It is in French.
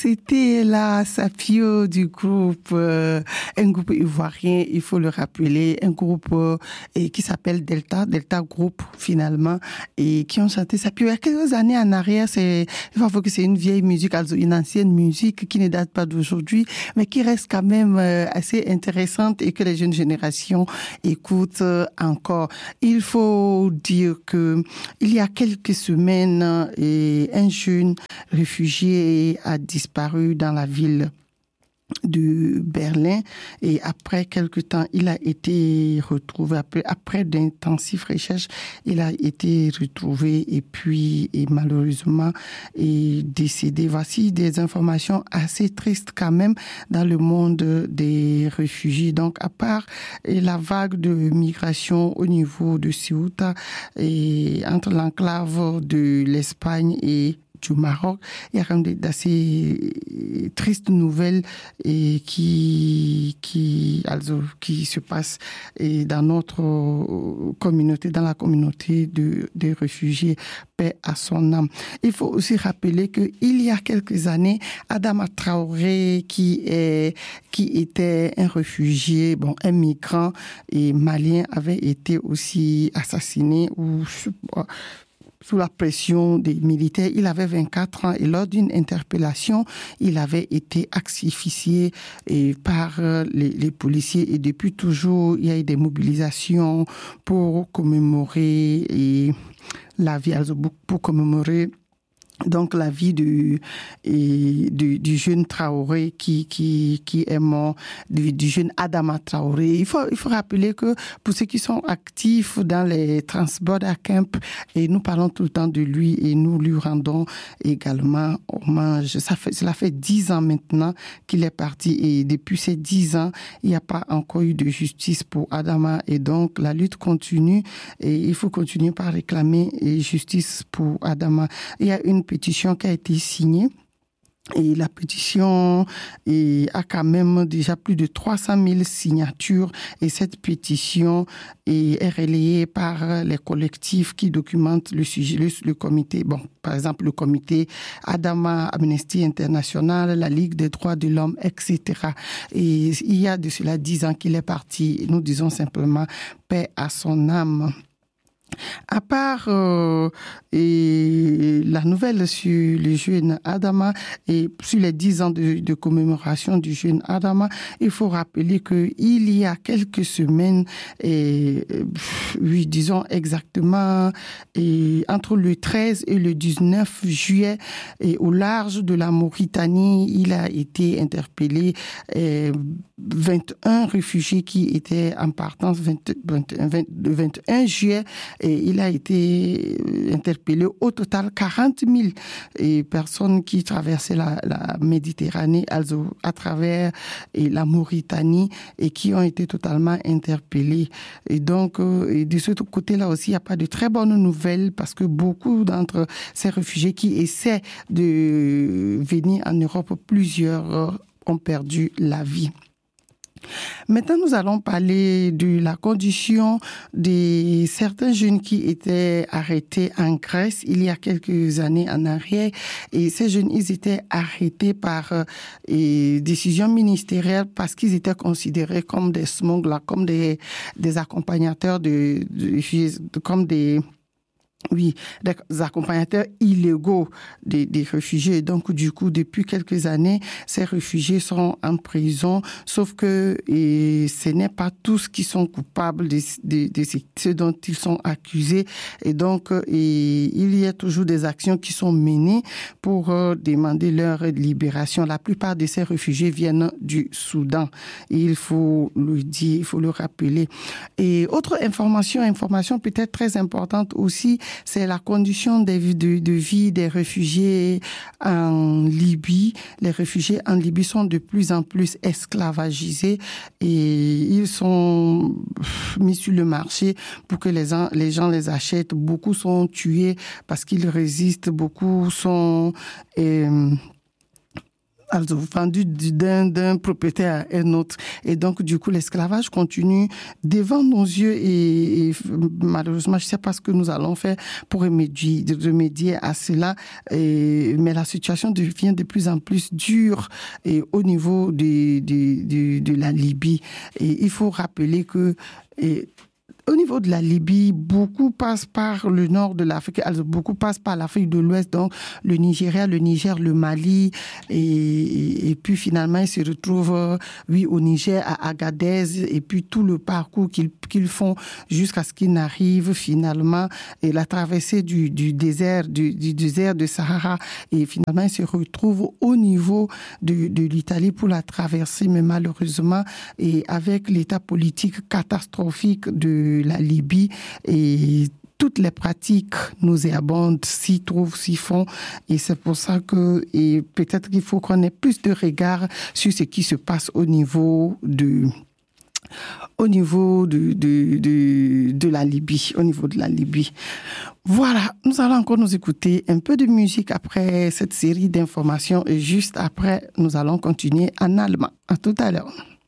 C'était la Sapio du groupe, un groupe ivoirien, il faut le rappeler, un groupe qui s'appelle Delta Group finalement, et qui ont chanté Sapio il y a quelques années en arrière. Il faut que c'est une vieille musique, also une ancienne musique qui ne date pas d'aujourd'hui, mais qui reste quand même assez intéressante et que les jeunes générations écoutent encore. Il faut dire que il y a quelques semaines, un jeune réfugié a disparu dans la ville de Berlin et après quelque temps, il a été retrouvé. Après d'intensives recherches, il a été retrouvé et puis malheureusement est décédé. Voici des informations assez tristes quand même dans le monde des réfugiés. Donc à part la vague de migration au niveau de Ceuta et entre l'enclave de l'Espagne et du Maroc, il y a quand même d'assez tristes nouvelles et qui se passent dans notre communauté, dans la communauté des réfugiés. Paix à son âme. Il faut aussi rappeler que il y a quelques années, Adama Traoré, qui était un réfugié, un migrant et malien, avait été aussi assassiné ou sous la pression des militaires. Il avait 24 ans et lors d'une interpellation, il avait été asphyxié par les policiers et depuis toujours, il y a eu des mobilisations pour commémorer la vie, pour commémorer donc la vie du jeune Traoré qui est mort, du jeune Adama Traoré. Il faut rappeler que pour ceux qui sont actifs dans les Transborder Camp, et nous parlons tout le temps de lui et nous lui rendons également hommage. Cela fait 10 ans maintenant qu'il est parti et depuis ces 10 ans, il n'y a pas encore eu de justice pour Adama et donc la lutte continue et il faut continuer par réclamer justice pour Adama. Il y a une pétition qui a été signée et la pétition a quand même déjà plus de 300 000 signatures et cette pétition est relayée par les collectifs qui documentent le sujet, le comité, par exemple le comité Adama, Amnesty International, la Ligue des droits de l'homme, etc. Et il y a de cela 10 ans qu'il est parti. Nous disons simplement paix à son âme. À part la nouvelle sur le jeune Adama et sur les 10 ans de commémoration du jeune Adama, il faut rappeler qu'il y a quelques semaines, disons exactement, entre le 13 et le 19 juillet, au large de la Mauritanie, il a été interpellé 21 réfugiés qui étaient en partance le 21 juillet. Et il a été interpellé au total 40 000 personnes qui traversaient la Méditerranée, also à travers la Mauritanie, et qui ont été totalement interpellés. Et donc, de ce côté-là aussi, il n'y a pas de très bonnes nouvelles parce que beaucoup d'entre ces réfugiés qui essaient de venir en Europe, plusieurs ont perdu la vie. Maintenant, nous allons parler de la condition de certains jeunes qui étaient arrêtés en Grèce il y a quelques années en arrière. Et ces jeunes, ils étaient arrêtés par décision ministérielle parce qu'ils étaient considérés comme des smugglers, comme des accompagnateurs comme des accompagnateurs illégaux des réfugiés. Donc, du coup, depuis quelques années, ces réfugiés sont en prison, sauf que ce n'est pas tous qui sont coupables de ce dont ils sont accusés. Et donc, il y a toujours des actions qui sont menées pour demander leur libération. La plupart de ces réfugiés viennent du Soudan. Et il faut le dire, il faut le rappeler. Et autre information peut-être très importante aussi, c'est la condition de vie des réfugiés en Libye. Les réfugiés en Libye sont de plus en plus esclavagisés et ils sont mis sur le marché pour que les gens les achètent. Beaucoup sont tués parce qu'ils résistent. Beaucoup sont also vendu d'un propriétaire à un autre. Et donc, du coup, l'esclavage continue devant nos yeux et malheureusement, je ne sais pas ce que nous allons faire pour remédier à cela. Mais la situation devient de plus en plus dure au niveau de la Libye. Et il faut rappeler que au niveau de la Libye, beaucoup passent par le nord de l'Afrique, also beaucoup passent par l'Afrique de l'Ouest, donc le Nigeria, le Niger, le Mali, et puis finalement ils se retrouvent, au Niger, à Agadez, et puis tout le parcours qu'ils font jusqu'à ce qu'ils n'arrivent finalement, et la traversée du désert de Sahara, et finalement ils se retrouvent au niveau de l'Italie pour la traversée, mais malheureusement, et avec l'état politique catastrophique de la Libye et toutes les pratiques nauséabondes s'y trouvent, s'y font. Et c'est pour ça que peut-être qu'il faut qu'on ait plus de regard sur ce qui se passe au niveau de la Libye, au niveau de la Libye. Voilà, nous allons encore nous écouter un peu de musique après cette série d'informations et juste après, nous allons continuer en allemand. À tout à l'heure.